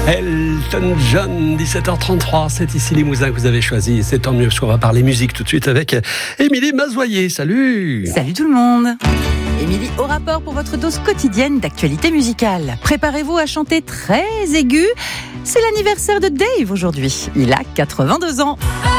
Elton John, 17h33, c'est ici Limousin que vous avez choisi. C'est tant mieux parce qu'on va parler musique tout de suite avec Émilie Mazoyer. Salut! Salut tout le monde! Émilie au rapport pour votre dose quotidienne d'actualité musicale. Préparez-vous à chanter très aigu. C'est l'anniversaire de Dave aujourd'hui. Il a 82 ans.